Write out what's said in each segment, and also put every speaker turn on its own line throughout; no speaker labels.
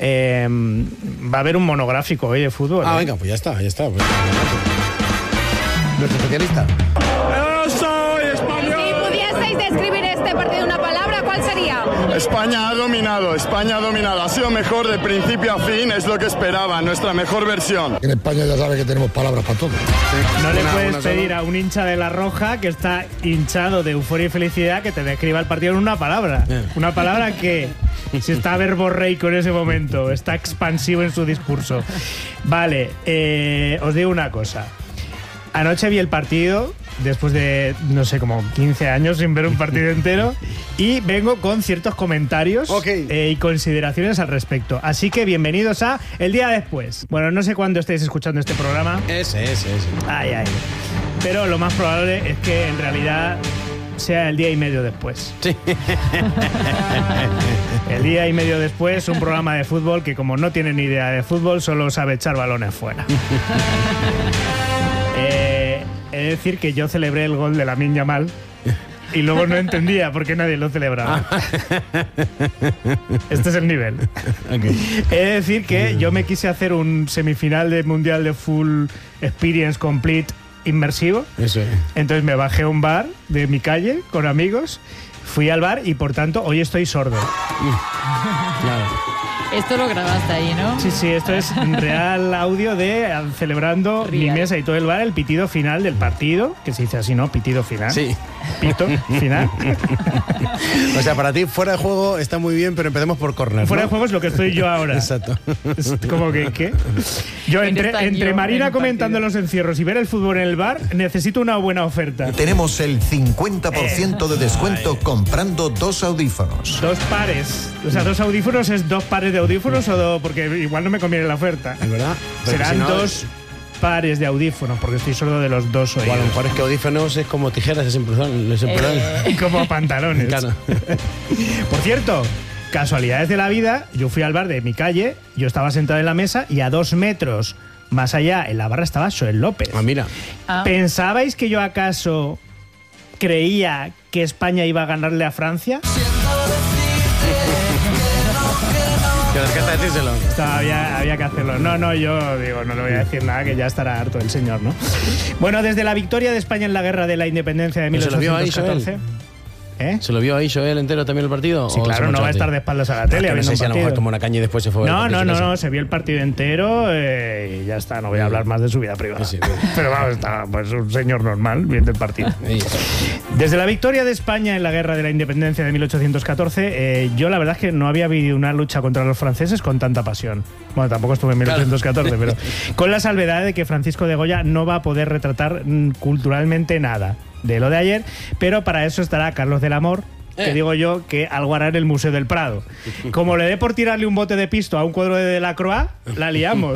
Va a haber un monográfico hoy de fútbol.
Venga, pues ya está. Pues, nuestro especialista.
¡Soy español!
Si pudieseis describir este partido en una palabra, ¿cuál sería?
España ha dominado. Ha sido mejor de principio a fin, es lo que esperaba, nuestra mejor versión.
En España ya sabe que tenemos palabras para todo.
No le puedes pedir a un hincha de La Roja que está hinchado de euforia y felicidad que te describa el partido en una palabra. Una palabra que, si está verborreico en ese momento, está expansivo en su discurso. Vale, os digo una cosa. Anoche vi el partido, después de, no sé, como 15 años sin ver un partido entero, y vengo con ciertos comentarios y consideraciones al respecto. Así que bienvenidos a El Día Después. Bueno, no sé cuándo estáis escuchando este programa.
Ese.
Ay. Pero lo más probable es que en realidad sea el día y medio después.
Sí.
El día y medio después, un programa de fútbol que, como no tiene ni idea de fútbol, solo sabe echar balones fuera. He de decir que yo celebré el gol de Lamine Yamal y luego no entendía por qué nadie lo celebraba. Este es el nivel. He de decir que yo me quise hacer un semifinal de Mundial de Full Experience Complete inmersivo.
Eso es.
Entonces me bajé a un bar de mi calle con amigos, fui al bar y por tanto hoy estoy sordo.
Claro.
Esto lo grabaste ahí, ¿no?
Sí, esto es real audio de celebrando mi mesa y todo el bar, el pitido final del partido, que se dice así, ¿no? Pitido final.
Sí.
Pito final.
O sea, para ti fuera de juego está muy bien, pero empecemos por córner,
Fuera
¿no?
de juego es lo que estoy yo ahora.
Exacto.
Es como que, ¿qué? Yo entre Marina comentando los encierros y ver el fútbol en el bar, necesito una buena oferta.
Tenemos el 50% de descuento comprando 2 audífonos.
2 pares. O sea, 2 audífonos es 2 pares de audífonos porque igual no me conviene la oferta.
Es verdad.
Serán 2 pares de audífonos, porque estoy sordo de los 2 oídos.
O a lo mejor es que audífonos es como tijeras, es en
como pantalones.
Claro.
Por cierto, casualidades de la vida, yo fui al bar de mi calle, yo estaba sentado en la mesa y a 2 metros más allá en la barra estaba Joel López.
Mira.
¿Pensabais que yo acaso creía que España iba a ganarle a Francia? Había que hacerlo. No, yo digo, no le voy a decir nada, que ya estará harto el señor, ¿no? Bueno, desde la victoria de España en la guerra de la independencia de 1814...
¿Se lo vio ahí Joel entero también el partido?
Sí, claro, no va a estar de espaldas a la tele.
No sé si a lo mejor tomó una caña y después se fue.
No, se vio el partido entero y ya está, no voy a hablar más de su vida privada. Sí, pero vamos, está pues un señor normal viendo el partido. Desde la victoria de España en la guerra de la independencia de 1814, yo la verdad es que no había vivido una lucha contra los franceses con tanta pasión. Bueno, tampoco estuve en 1814, pero con la salvedad de que Francisco de Goya no va a poder retratar culturalmente nada de lo de ayer, pero para eso estará Carlos del Amor, que digo yo que algo hará en el Museo del Prado. Como le dé por tirarle un bote de pisto a un cuadro de Delacroix, la liamos.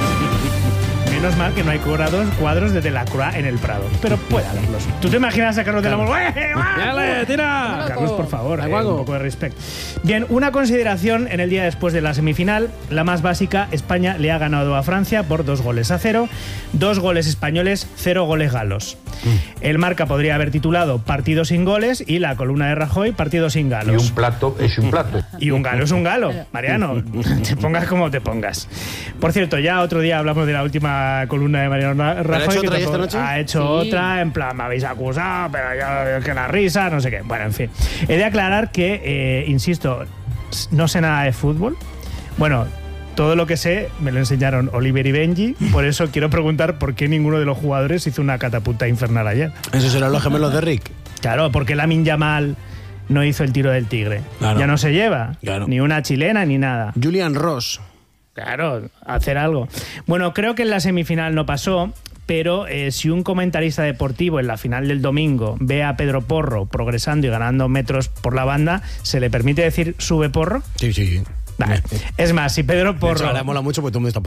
Menos mal que no hay cuadros de Delacroix en el Prado, pero puede haberlos. ¿Tú te imaginas a Carlos del Amor? ¡Dale, tira! Carlos, por favor, un poco de respeto. Bien, una consideración en el día después de la semifinal, la más básica: España le ha ganado a Francia por 2-0, 2 goles españoles, 0 goles galos. El Marca podría haber titulado Partido sin goles y la columna de Rajoy Partido sin galos.
Y un plato es un plato.
Y un galo es un galo, Mariano. Te pongas como te pongas. Por cierto, ya otro día hablamos de la última columna de Mariano Rajoy. ¿Ha hecho otra? En plan, me habéis acusado, pero ya que la risa, no sé qué. Bueno, en fin. He de aclarar que, insisto, no sé nada de fútbol. Bueno, todo lo que sé me lo enseñaron Oliver y Benji. Por eso quiero preguntar por qué ninguno de los jugadores hizo una catapulta infernal ayer.
¿Esos eran los gemelos de Rick?
Claro, porque Lamine Yamal no hizo el tiro del tigre. Claro. Ya no se lleva. Claro. Ni una chilena ni nada.
Julian Ross.
Claro, hacer algo. Bueno, creo que en la semifinal no pasó, pero si un comentarista deportivo en la final del domingo ve a Pedro Porro progresando y ganando metros por la banda, ¿se le permite decir sube Porro?
Sí.
Vale. Es más, si Pedro Porro...
Ahora mola mucho porque todo el mundo está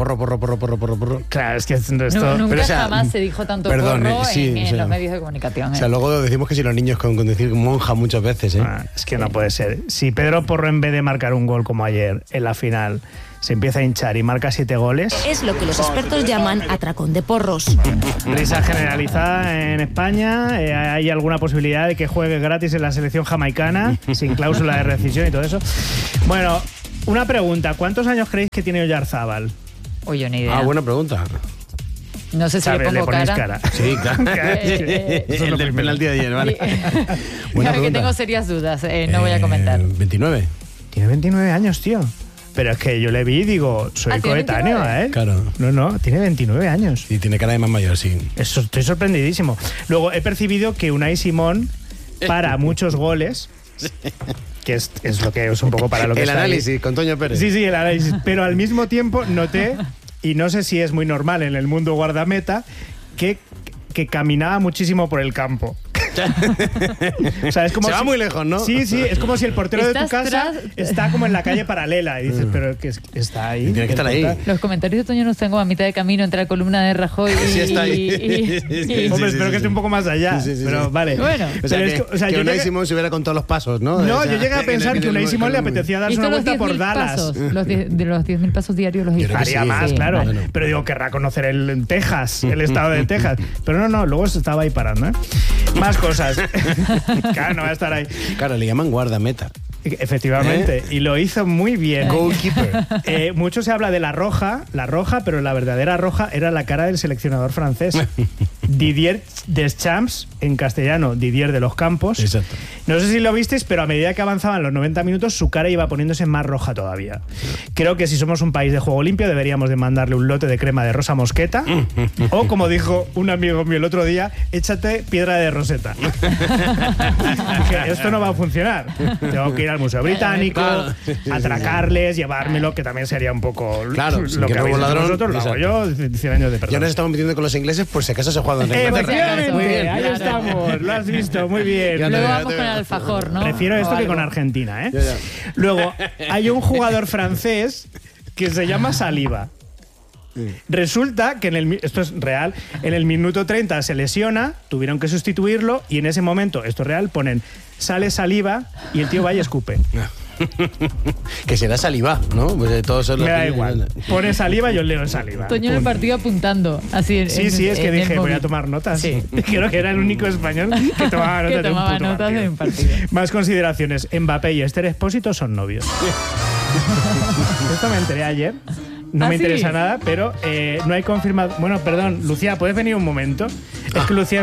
porro.
Claro, es que esto...
Nunca jamás se dijo tanto porro en los medios de comunicación.
O sea, luego decimos que si los niños con decir monja muchas veces,
es que no puede ser. Si Pedro Porro, en vez de marcar un gol como ayer en la final, se empieza a hinchar y marca 7 goles...
Es lo que los expertos llaman atracón de porros.
Risa generalizada en España. ¿Hay alguna posibilidad de que juegue gratis en la selección jamaicana, sin cláusula de rescisión y todo eso? Bueno... Una pregunta, ¿cuántos años creéis que tiene Oyarzábal?
Oye, ni idea.
Ah, buena pregunta.
No sé si le pongo cara.
Sí, claro. El del penalti de ayer, vale.
Claro que tengo serias dudas, no voy a comentar.
29.
Tiene 29 años, tío. Pero es que yo le vi y digo, soy coetáneo a él.
Claro.
No, tiene 29 años.
Y tiene cara de más mayor, sí.
Eso, estoy sorprendidísimo. Luego, he percibido que Unai Simón para muchos goles, que es lo que es un poco para lo que
el
está
análisis
ahí.
Con Toño Pérez.
Sí, el análisis. Pero al mismo tiempo noté, y no sé si es muy normal en el mundo guardameta, que caminaba muchísimo por el campo. O sea, es como
se va muy lejos, ¿no?
Sí, es como si el portero de tu casa está como en la calle paralela y dices, pero que está ahí.
Tiene que estar ahí.
Los comentarios de Toño los tengo a mitad de camino entre la columna de Rajoy y...
Sí, está ahí.
Hombre, espero que esté un poco más allá. Pero vale.
Bueno.
O sea, que Unai Simón se hubiera contado los pasos, ¿no?
No, yo llegué a pensar que Unai Simón le apetecía darse una vuelta por Dallas.
De los 10.000 pasos diarios los hizo.
Haría más, claro. Vale. Pero digo, querrá conocer el Texas, el estado de Texas. Pero no, luego se estaba ahí parando, ¿eh? Más cosas. Claro, no va a estar ahí.
Claro, le llaman guardameta.
Efectivamente, y lo hizo muy bien.
Goalkeeper.
Mucho se habla de la roja, pero la verdadera roja era la cara del seleccionador francés. Didier Deschamps, en castellano, Didier de los Campos.
Exacto.
No sé si lo visteis, pero a medida que avanzaban los 90 minutos, su cara iba poniéndose más roja todavía. Creo que si somos un país de juego limpio, deberíamos de mandarle un lote de crema de rosa mosqueta, o como dijo un amigo mío el otro día, échate piedra de roseta. Dije, esto no va a funcionar. Tengo que ir al Museo Británico, atracarles, llevármelo, que también sería un poco lo que habéis hecho vosotros, lo hago yo, 100 años de perdón.
Ya nos estamos metiendo con los ingleses por si acaso se juega en
Inglaterra.
Muy bien,
ahí estamos, lo has visto, muy bien.
Luego vamos con el alfajor, ¿no?
Prefiero esto que con Argentina, ¿eh?
Ya.
Luego, hay un jugador francés que se llama Saliba. Resulta que esto es real, en el minuto 30 se lesiona, tuvieron que sustituirlo y en ese momento, esto es real, ponen sale Saliba y el tío va y escupe.
Que será Saliba, ¿no? Pues todos
me da igual. Pone Saliba, yo leo Saliba.
Toño en el partido apuntando. Así
sí, es que dije, voy a tomar notas. Sí. Creo que era el único español que tomaba notas de un partido. Más consideraciones. Mbappé y Esther Expósito son novios. Esto me enteré ayer. No me interesa nada, pero no hay confirmado. Bueno, perdón, Lucía, ¿puedes venir un momento? Es que Lucía es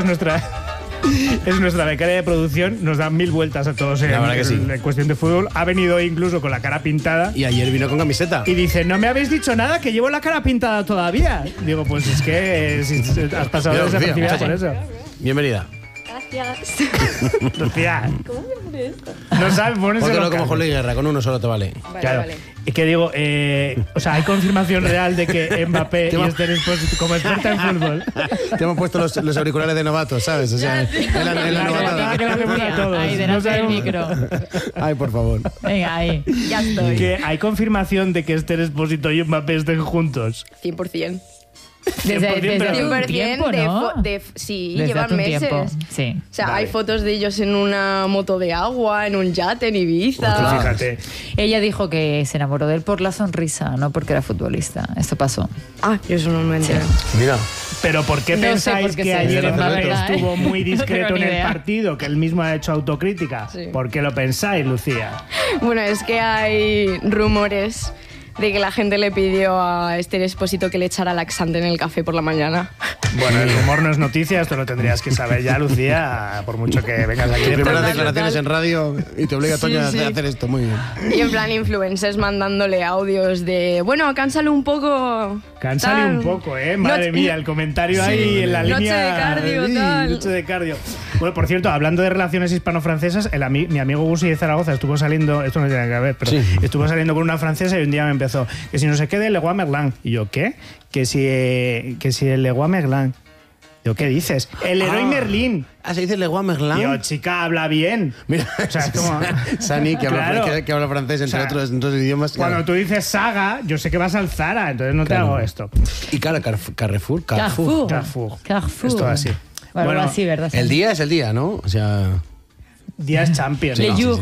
nuestra becaria de producción, nos da 1000 vueltas a todos en cuestión de fútbol. Ha venido incluso con la cara pintada.
Y ayer vino con camiseta.
Y dice, no me habéis dicho nada, que llevo la cara pintada todavía. Digo, pues es que has pasado desapercibida por eso.
Bienvenida.
Gracias.
Lucía.
¿Cómo me pone esto?
No sabes, pones
no como Julio y Guerra, con uno solo te vale.
Claro. Y que digo, o sea, hay confirmación real de que Mbappé y Esther Expósito, como experta en fútbol.
Te hemos puesto los auriculares de novato, ¿sabes? O sea, en la novatada.
Ahí, delante del micro.
Ay, por favor.
Venga, ahí. Ya estoy.
Que hay confirmación de que Esther Expósito y Mbappé estén juntos.
100%.
Desde un tiempo, ¿no?
Sí,
desde
llevan meses.
Tiempo. Sí.
O sea, hay fotos de ellos en una moto de agua, en un yate en Ibiza.
Fíjate.
Ella dijo que se enamoró de él por la sonrisa, no porque era futbolista. Esto pasó.
Ah, yo eso no me entero.
Sí. Mira.
Pero ¿por qué pensáis que ayer Mbappé estuvo muy discreto en el partido? Que él mismo ha hecho autocrítica. Sí. ¿Por qué lo pensáis, Lucía?
Bueno, es que hay rumores de que la gente le pidió a Esther Expósito que le echara laxante en el café por la mañana.
Bueno, el rumor no es noticia, esto lo tendrías que saber ya, Lucía, por mucho que vengas aquí.
Primeras declaraciones en radio y te obliga a Toño a hacer esto, muy bien.
Y en plan influencers mandándole audios de, bueno, cánsale un poco.
Cánsale un poco, madre mía, el comentario ahí en la línea.
Noche de cardio, tal.
Noche de cardio. Bueno, por cierto, hablando de relaciones hispano-francesas, mi amigo Gusi de Zaragoza estuvo saliendo, esto no tiene que ver, pero estuvo saliendo con una francesa y un día me empezó, que si no se quede el Leroy Merlin. Y yo, ¿qué? Que si el Leroy Merlin. Yo, ¿qué dices? El Leroy Merlin.
Ah, se dice Leroy Merlin.
Tío, chica, habla bien.
Mira, o sea, como Sani, que habla francés, entre otros idiomas.
Cuando tú dices Saga, yo sé que vas al Zara, entonces no te hago esto.
Y claro, Carrefour.
Esto así.
Bueno, así, ¿verdad?
El día es el día, ¿no? O sea...
Días Champions.
Le Jour.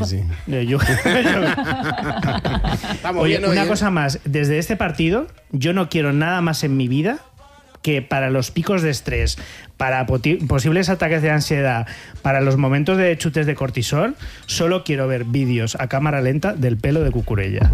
Oye, una cosa más. Desde este partido, yo no quiero nada más en mi vida que para los picos de estrés, para posibles ataques de ansiedad, para los momentos de chutes de cortisol, solo quiero ver vídeos a cámara lenta del pelo de Cucurella.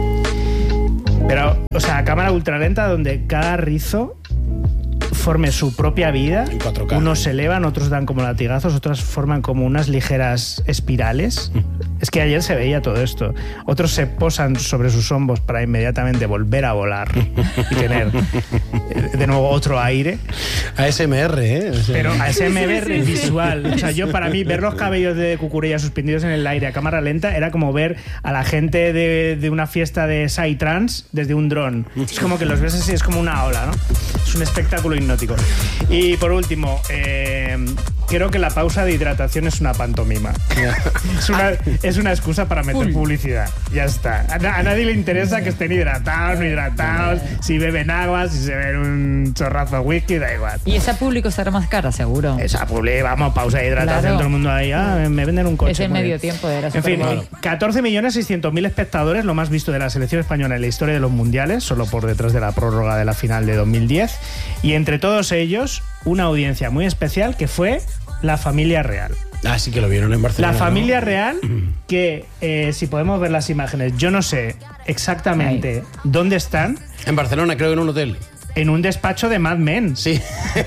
Pero, o sea, a cámara ultralenta donde cada rizo forme su propia vida.
En 4K.
Unos se elevan, otros dan como latigazos, otros forman como unas ligeras espirales. Es que ayer se veía todo esto. Otros se posan sobre sus hombros para inmediatamente volver a volar y tener de nuevo otro aire.
ASMR, ¿eh? O sea,
pero ASMR visual. O sea, yo para mí ver los cabellos de Cucurella suspendidos en el aire a cámara lenta era como ver a la gente de una fiesta de Psytrance desde un dron. Es como que los ves así, es como una ola, ¿no? Es un espectáculo hipnótico. Y por último, creo que la pausa de hidratación es una pantomima. Es una excusa para meter publicidad. Ya está. A nadie le interesa que estén hidratados, no hidratados, si beben agua, si se ven un chorrazo de whisky, da igual.
Y esa público estará más cara, seguro.
Esa público, vamos, pausa de hidratación, claro. Todo el mundo ahí, me venden un coche.
Es el medio tiempo de la
En fin, 14.600.000 espectadores, lo más visto de la selección española en la historia de los mundiales, solo por detrás de la prórroga de la final de 2010. Y entre todos ellos, una audiencia muy especial que fue la familia real.
Ah, sí que lo vieron en Barcelona.
La familia real, que si podemos ver las imágenes, yo no sé exactamente dónde están.
En Barcelona, creo, en un hotel.
En un despacho de Mad Men.
Sí.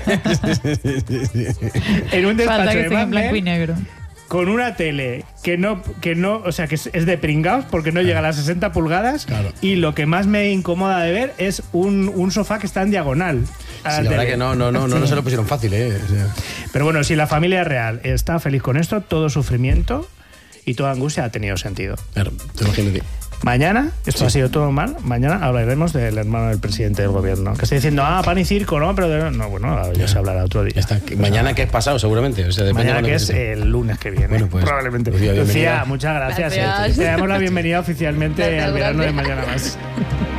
En un despacho
Falta que
de Mad
en blanco
Men.
y negro.
Con una tele que no, o sea, que es de pringaos porque no llega a las 60 pulgadas.
Claro.
Y lo que más me incomoda de ver es un sofá que está en diagonal.
Sí, la verdad que no se lo pusieron fácil, ¿eh? O sea.
Pero bueno, si la familia real está feliz con esto, todo sufrimiento y toda angustia ha tenido sentido.
Claro, te imagínate.
Mañana, esto ha sido todo mal, mañana hablaremos del hermano del presidente del gobierno, que está diciendo, pan y circo, ¿no? Pero no, bueno, ya se hablará otro día.
Mañana que es pasado, seguramente. O sea,
mañana que es el lunes que viene, bueno, pues, probablemente. Lucía, muchas gracias. Te damos la bienvenida oficialmente al verano de Mañana Más.